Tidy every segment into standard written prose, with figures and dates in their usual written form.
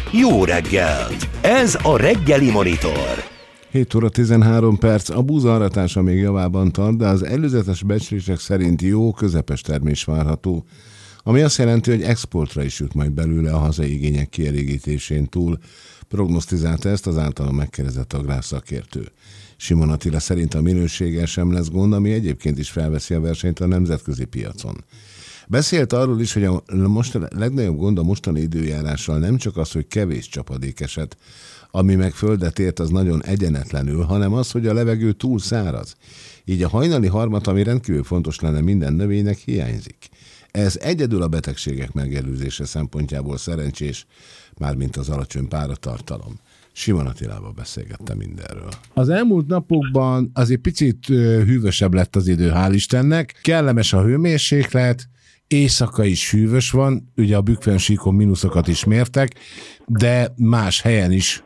Jó reggelt! Ez a Reggeli Monitor. 7 óra 13 perc, a búzaaratása még javában tart, de az előzetes becslések szerint jó, közepes termés várható, ami azt jelenti, hogy exportra is jut majd belőle a hazai igények kielégítésén túl, prognosztizálta ezt az általa megkérdezett agrárszakértő. Simon Attila szerint a minőséggel sem lesz gond, ami egyébként is felveszi a versenyt a nemzetközi piacon. Beszélt arról is, hogy a legnagyobb gond a mostani időjárással nem csak az, hogy kevés csapadék esett, ami meg földet ért, az nagyon egyenetlenül, hanem az, hogy a levegő túl száraz. Így a hajnali harmat, ami rendkívül fontos lenne minden növénynek, hiányzik. Ez egyedül a betegségek megelőzése szempontjából szerencsés, mármint az alacsony páratartalom. Simon Attilával beszélgettem mindenről. Az elmúlt napokban azért picit hűvösebb lett az idő, hál' Istennek. Kellemes a hőmérséklet, éjszaka is hűvös van, ugye a Bükk-Fennsíkon mínuszokat is mértek, de más helyen is,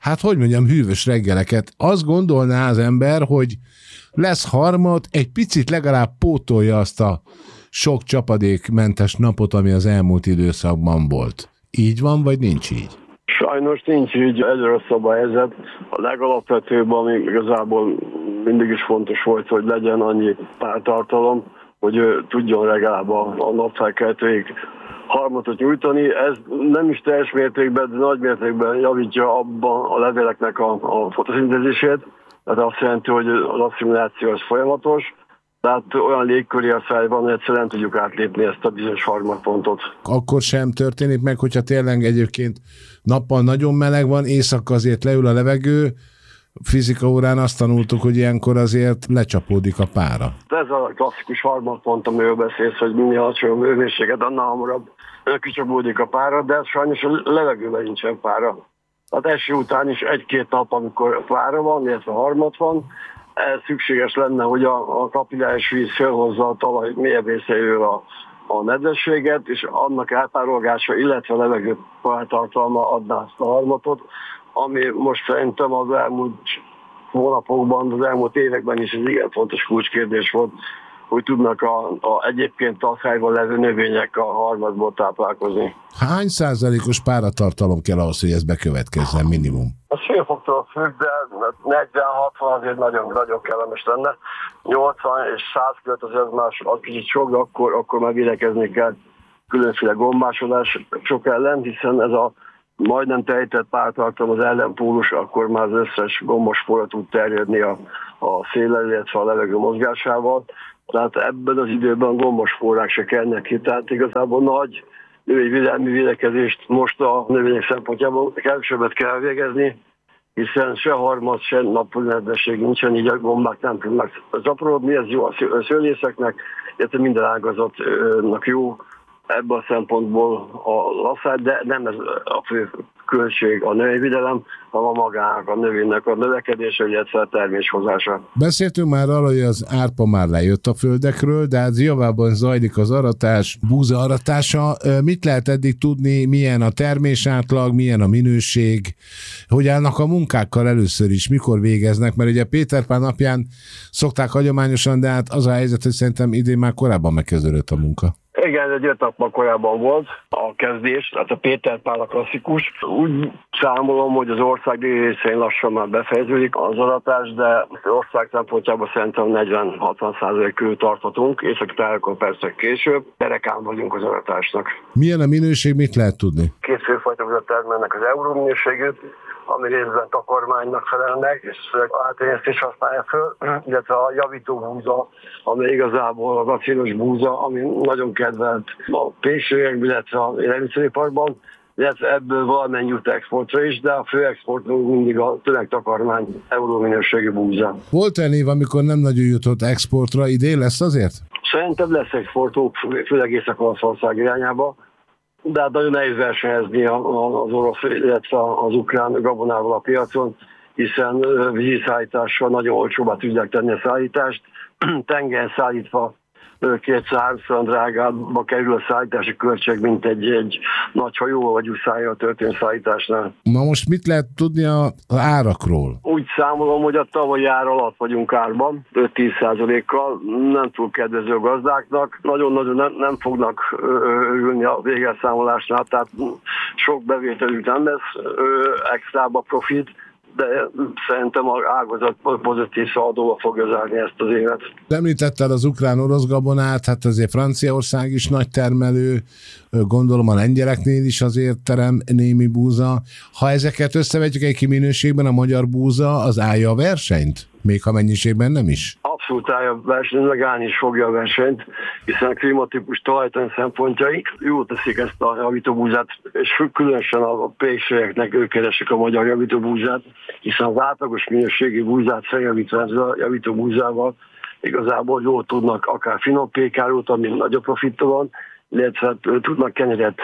hűvös reggeleket. Azt gondolná az ember, hogy lesz harmad, egy picit legalább pótolja azt a sok csapadékmentes napot, ami az elmúlt időszakban volt. Így van, vagy nincs így? Sajnos nincs így, egyre rosszabb a helyzet. A legalapvetőbb, ami igazából mindig is fontos volt, hogy legyen annyi pártartalom, hogy tudjon legalább a napfelkeltőig harmatot nyújtani. Ez nem is teljes mértékben, de nagy mértékben javítja abban a leveleknek a fotoszintézisét. Tehát azt jelenti, hogy az asszimiláció az folyamatos. Tehát olyan légköri a szájban, hogy egyszerűen nem tudjuk átlépni ezt a bizonyos harmadpontot. Akkor sem történik meg, hogyha tényleg egyébként nappal nagyon meleg van, éjszaka azért leül a levegő, fizika órán azt tanultuk, hogy ilyenkor azért lecsapódik a pára. Ez a klasszikus harmadpont, amiről beszélsz, hogy minél alacsonyabb hőmérséklet, annál hamarabb kicsapódik a pára, de sajnos a levegőben nincsen pára. Tehát eső után is egy-két nap, amikor pára van, illetve harmad van, ez szükséges lenne, hogy a kapilláris víz felhozza a talaj mélyebb részeiről a nedvességet, és annak elpárolgása, illetve a levegő pártartalma adná ezt a harmatot, ami most szerintem az elmúlt hónapokban, az elmúlt években is ez igen fontos kulcskérdés volt, hogy tudnak egyébként talpályban levő növények a harmadból táplálkozni. Hány százalékos páratartalom kell ahhoz, hogy ez bekövetkezzen minimum? A szélfoktól függ, de 40-60 azért nagyon kellemes lenne. 80 és 100 között azért más az kicsit sok, de akkor már védekezni kell különféle gombásodások ellen, hiszen ez a majdnem tejtett pártartalom az ellenpólus, akkor már az összes gombaspóra tud terjedni a széllel, illetve a levegő mozgásával. Tehát ebben az időben gombaspórák se kelnek ki, tehát igazából nagy növényvédelmi védekezést most a növények szempontjából kevesebbet kell végezni, hiszen se harmad, se nappali nedvesség nincsen, így a gombák nem tudnak zaporodni, ez jó a szőlészeknek, illetve minden ágazatnak jó ebből a szempontból a lasszágy, de nem ez a fő költség a növényvédelem, hanem magának a növénynek a növekedése, illetve a terméshozása. Beszéltünk már arra, hogy az árpa már lejött a földekről, de hát javában zajlik az aratás, búza aratása. Mit lehet eddig tudni, milyen a termésátlag, milyen a minőség, hogy állnak a munkákkal először is, mikor végeznek, mert ugye Péter Pál napján szokták hagyományosan, de hát az a helyzet, hogy szerintem idén már korábban megkezdődött a munka. Igen, egy 5 nappal korábban volt a kezdés, tehát a Péter Pál a klasszikus. Úgy számolom, hogy az ország déli részén lassan már befejeződik az aratás, de az ország szempontjából szerintem 40-60% körül tarthatunk, északi tájakon persze később, derekán vagyunk az aratásnak. Milyen a minőség, mit lehet tudni? Két főfajta között termelnek az euró minőségét, ami részben takarmánynak felelnek, és átényeztés használja föl, illetve a javító búza, ami igazából az acélos búza, ami nagyon kedvelt a pékségekben, illetve a élelmiszeriparban, illetve ebből valamennyi jut exportra is, de a fő exportunk mindig a tömegtakarmány euró minőségű búza. Volt olyan év, amikor nem nagyon jutott exportra, idén lesz azért? Szerintem lesz exportunk, főleg Észak-Olaszország irányába, de hát nagyon nehéz versenyezni az orosz, illetve az ukrán gabonával a piacon, hiszen víziszállítással nagyon olcsóbbá tudják tenni a szállítást. Tengelyen szállítva 200-300 drágábbba kerül a szállítási költség, mint egy nagy hajóval vagy uszájjal történő szállításnál. Na most mit lehet tudni az árakról? Úgy számolom, hogy a tavalyi ár alatt vagyunk árban, 5-10%-kal, nem túl kedvező a gazdáknak, nagyon-nagyon nem fognak örülni a végelszámolásnál, tehát sok bevételük nem lesz, extrába profit, de szerintem az ágazat pozitív szaldóval fogja zárni ezt az évet. Említetted az ukrán-orosz gabonát, hát azért Franciaország is nagy termelő, gondolom a lengyeleknél is azért terem némi búza. Ha ezeket összevetjük egy kiminőségben, a magyar búza az állja a versenyt? Még ha mennyiségben nem is? Abszolút állja a versenyt, meg állni is fogja a versenyt, hiszen a klímatípus talajtani szempontjai jól teszik ezt a javítóbúzát, és különösen a pékségeknek ők keresik a magyar javítóbúzát, hiszen az átlagos minőségi búzát feljavítva ezzel a javítóbúzával igazából jól tudnak akár finom pékárút, ami nagyobb profittal van, illetve tudnak kenyeret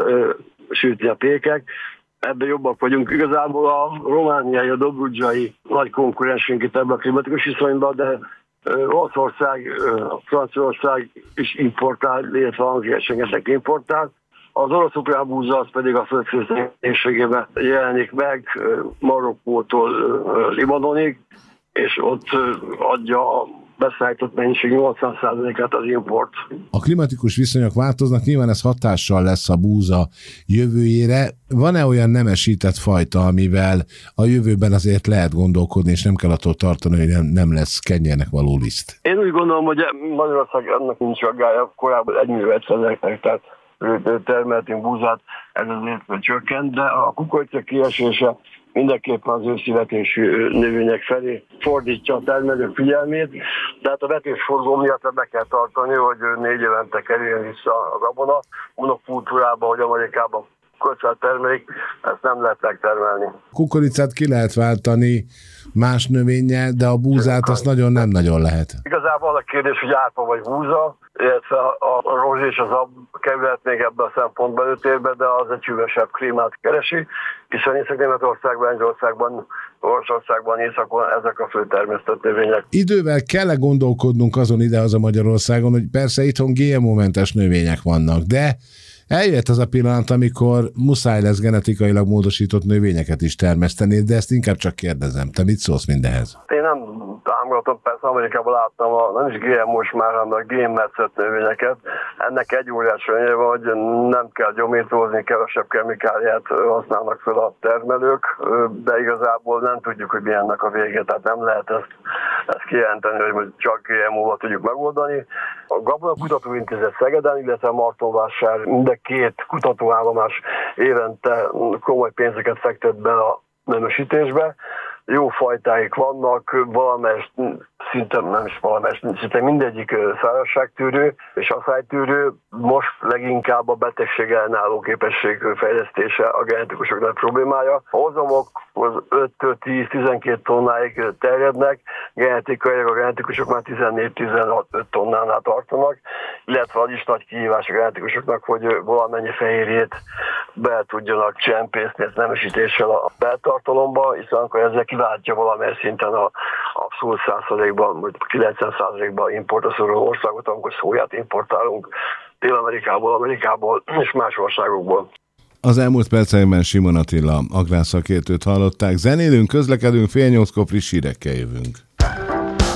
sütni a pékek. Ebben jobbak vagyunk. Igazából a romániai, a dobrudzsai nagy konkurensünk itt ebben a klimatikus viszonyban, de Olaszország, Franciaország is importál, illetve Anglia rengeteg importál. Az orosz-ukrán búza az pedig a földközi térségében jelenik meg, Marokkótól Libanonig, és ott adja a beszállított mennyiség 80%-át az import. A klimatikus viszonyok változnak, nyilván ez hatással lesz a búza jövőjére. Van-e olyan nemesített fajta, amivel a jövőben azért lehet gondolkodni, és nem kell attól tartani, hogy nem lesz kenyérnek való liszt? Én úgy gondolom, hogy Magyarország ennek nincs aggája, korábban 1 millió 700 hektár termeltünk búzát, ez azért csökkent, de a kukorica kiesése mindenképpen az őszi vetésű növények felé fordítja a termelők figyelmét, de hát a vetésforgó miatt be kell tartani, hogy 4 évente kerüljön vissza a gabona. Monokultúrában, hogy Amerikában kukoricát termelik, ezt nem lehet megtermelni. Kukoricát ki lehet váltani más növénnyel, de a búzát azt nem nagyon lehet. Igazából a kérdés, hogy árpa vagy búza, illetve a rozs és az ab kerülhet még ebben a szempontban előtérbe, de az egy hűvösebb klímát keresi, hiszen Észak-Németországban, Lengyelországban, Oroszországban, Északon ezek a fő termesztett növények. Idővel kell gondolkodnunk azon ide-haza Magyarországon, hogy persze itthon GMO-mentes növények vannak, de eljött az a pillanat, amikor muszáj lesz genetikailag módosított növényeket is termeszteni, de ezt inkább csak kérdezem. Te mit szólsz mindehez? Én nem támogatom, persze Amerikában láttam nem is GMO-s már, hanem a génmetszett növényeket. Ennek egy óriás előnye van, hogy nem kell gyomítózni, kevesebb kemikáliát használnak fel a termelők, de igazából nem tudjuk, hogy mi ennek a vége, tehát nem lehet ezt kijelenteni, hogy csak GMO-val tudjuk megoldani. A Gabona Kutatóintézet Szegeden, illetve Martonvásár mind a 2 kutatóállomás évente komoly pénzeket fektet be a nemesítésbe. Jó fajtáik vannak, valamelyest szinte mindegyik szárazságtűrő és asszálytűrő. Most leginkább a betegség ellenálló képesség fejlesztése a genetikusok nagy problémája. A hozamok az 5-10-12 tonnáig terjednek, genetikailag a genetikusok már 14-16 tonnánál tartanak, illetve az is nagy kihívás a genetikusoknak, hogy valamennyi fehérjét be tudjanak csempészni ezt nemesítéssel a beltartalomba, hiszen akkor ezzel kiváltja valamely szinten a abszolút 100%-ban, vagy 90%-ban importra szoruló országot, amikor szóját importálunk Dél-Amerikából és más országokból. Az elmúlt percekben Simon Attila agrárszakértőt hallották. Zenélünk, közlekedünk, 7:30-kor friss hírekkel jövünk.